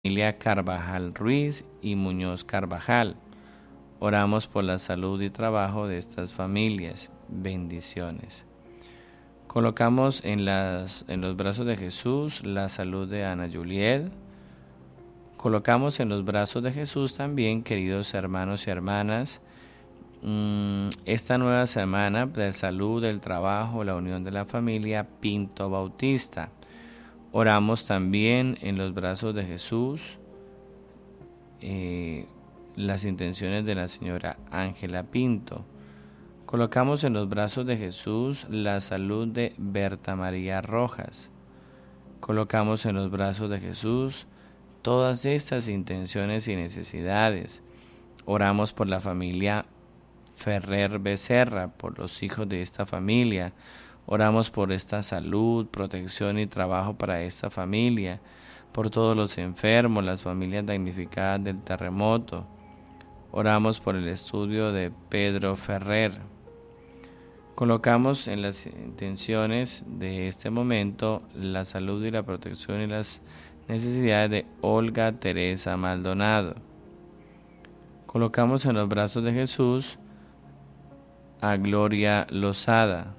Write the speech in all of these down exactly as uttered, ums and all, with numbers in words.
familia Carvajal Ruiz y Muñoz Carvajal. Oramos por la salud y trabajo de estas familias. Bendiciones. Colocamos en, las, en los brazos de Jesús la salud de Ana Juliet. Colocamos en los brazos de Jesús también, queridos hermanos y hermanas, esta nueva semana de salud, del trabajo, la unión de la familia Pinto Bautista. Oramos también en los brazos de Jesús eh, las intenciones de la señora Ángela Pinto. Colocamos en los brazos de Jesús la salud de Berta María Rojas. Colocamos en los brazos de Jesús todas estas intenciones y necesidades. Oramos por la familia Ferrer Becerra, por los hijos de esta familia. Oramos por esta salud, protección y trabajo para esta familia, por todos los enfermos, las familias damnificadas del terremoto. Oramos por el estudio de Pedro Ferrer. Colocamos en las intenciones de este momento la salud y la protección y las necesidades de Olga Teresa Maldonado. Colocamos en los brazos de Jesús a Gloria Lozada.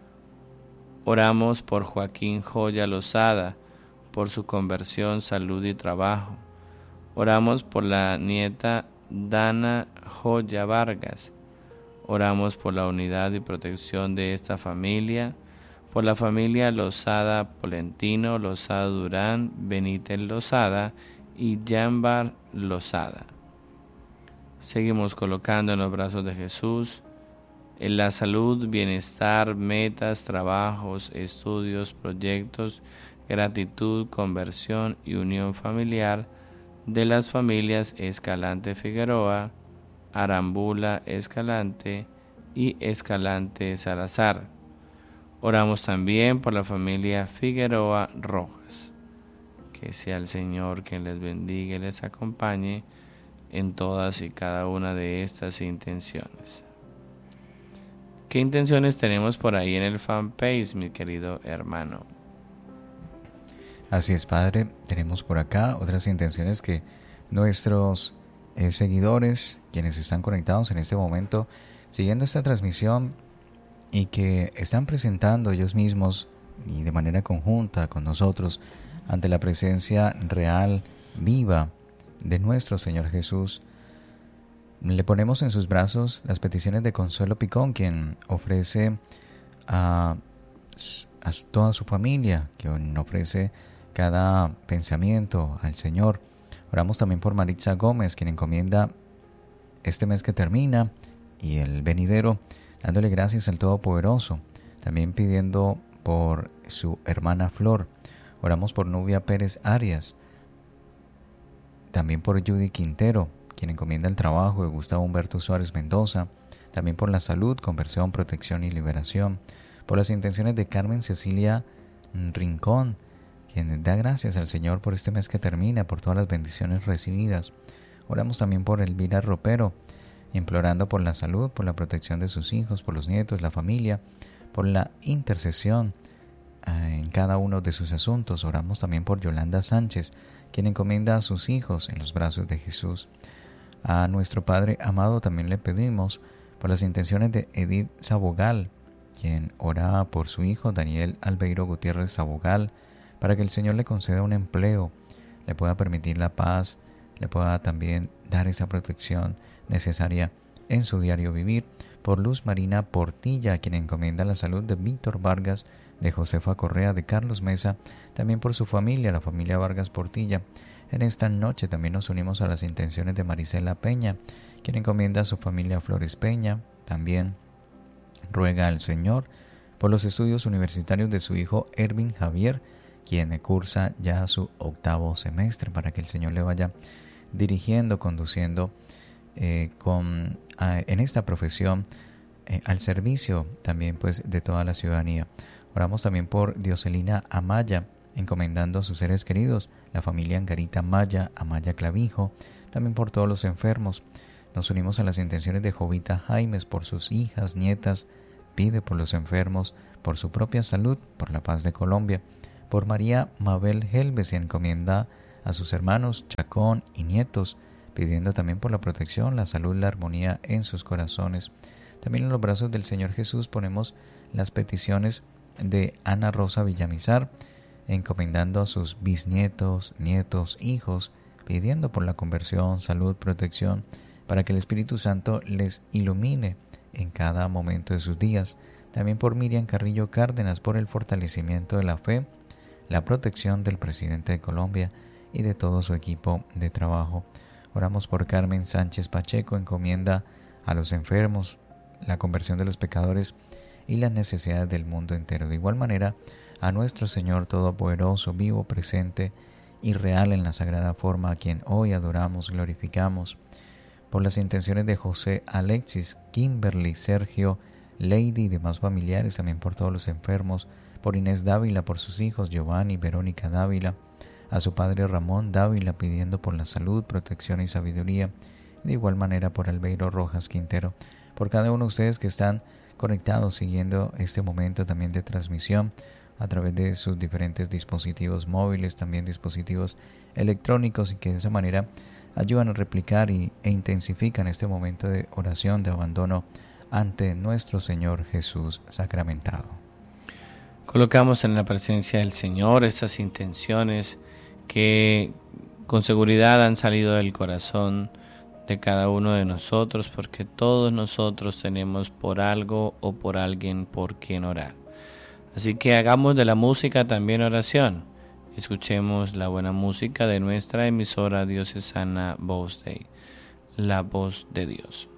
Oramos por Joaquín Joya Lozada, por su conversión, salud y trabajo. Oramos por la nieta Dana Joya Vargas. Oramos por la unidad y protección de esta familia, por la familia Lozada Polentino, Lozada Durán, Benítez Lozada y Jambar Lozada. Seguimos colocando en los brazos de Jesús en la salud, bienestar, metas, trabajos, estudios, proyectos, gratitud, conversión y unión familiar de las familias Escalante Figueroa, Arambula Escalante y Escalante Salazar. Oramos también por la familia Figueroa Rojas. Que sea el Señor quien les bendiga y les acompañe en todas y cada una de estas intenciones. ¿Qué intenciones tenemos por ahí en el fanpage, mi querido hermano? Así es, Padre. Tenemos por acá otras intenciones que nuestros eh, seguidores, quienes están conectados en este momento, siguiendo esta transmisión y que están presentando ellos mismos y de manera conjunta con nosotros ante la presencia real, viva de nuestro Señor Jesús. Le ponemos en sus brazos las peticiones de Consuelo Picón, quien ofrece a, a toda su familia, quien ofrece cada pensamiento al Señor. Oramos también por Maritza Gómez, quien encomienda este mes que termina y el venidero, dándole gracias al Todopoderoso. También pidiendo por su hermana Flor. Oramos por Nubia Pérez Arias. También por Judy Quintero, quien encomienda el trabajo de Gustavo Humberto Suárez Mendoza, también por la salud, conversión, protección y liberación, por las intenciones de Carmen Cecilia Rincón, quien da gracias al Señor por este mes que termina, por todas las bendiciones recibidas. Oramos también por Elvira Ropero, implorando por la salud, por la protección de sus hijos, por los nietos, la familia, por la intercesión en cada uno de sus asuntos. Oramos también por Yolanda Sánchez, quien encomienda a sus hijos en los brazos de Jesús. A nuestro Padre amado también le pedimos por las intenciones de Edith Sabogal, quien ora por su hijo Daniel Albeiro Gutiérrez Sabogal, para que el Señor le conceda un empleo, le pueda permitir la paz, le pueda también dar esa protección necesaria en su diario vivir. Por Luz Marina Portilla, quien encomienda la salud de Víctor Vargas, de Josefa Correa, de Carlos Mesa, también por su familia, la familia Vargas Portilla. En esta noche también nos unimos a las intenciones de Marisela Peña, quien encomienda a su familia Flores Peña. También ruega al Señor por los estudios universitarios de su hijo Ervin Javier, quien cursa ya su octavo semestre, para que el Señor le vaya dirigiendo, conduciendo eh, con, a, en esta profesión eh, al servicio también pues de toda la ciudadanía. Oramos también por Dioselina Amaya, encomendando a sus seres queridos, la familia Angarita Amaya, Amaya Clavijo, también por todos los enfermos. Nos unimos a las intenciones de Jovita Jaimes por sus hijas, nietas, pide por los enfermos, por su propia salud, por la paz de Colombia. Por María Mabel Helves, y encomienda a sus hermanos Chacón y nietos, pidiendo también por la protección, la salud, la armonía en sus corazones. También en los brazos del Señor Jesús ponemos las peticiones de Ana Rosa Villamizar, encomendando a sus bisnietos, nietos, hijos, pidiendo por la conversión, salud, protección, para que el Espíritu Santo les ilumine en cada momento de sus días. También por Miriam Carrillo Cárdenas, por el fortalecimiento de la fe, la protección del presidente de Colombia y de todo su equipo de trabajo. Oramos por Carmen Sánchez Pacheco, encomienda a los enfermos, la conversión de los pecadores y las necesidades del mundo entero. De igual manera, a nuestro Señor Todopoderoso, vivo, presente y real en la sagrada forma, a quien hoy adoramos, glorificamos, por las intenciones de José Alexis, Kimberly, Sergio, Lady y demás familiares, también por todos los enfermos, por Inés Dávila, por sus hijos Giovanni, Verónica Dávila, a su padre Ramón Dávila, pidiendo por la salud, protección y sabiduría, y de igual manera por Albeiro Rojas Quintero, por cada uno de ustedes que están conectados, siguiendo este momento también de transmisión a través de sus diferentes dispositivos móviles, también dispositivos electrónicos, y que de esa manera ayudan a replicar y, e intensifican este momento de oración, de abandono ante nuestro Señor Jesús sacramentado. Colocamos en la presencia del Señor estas intenciones que con seguridad han salido del corazón de cada uno de nosotros, porque todos nosotros tenemos por algo o por alguien por quien orar. Así que hagamos de la música también oración. Escuchemos la buena música de nuestra emisora diocesana Voz Dei, la voz de Dios.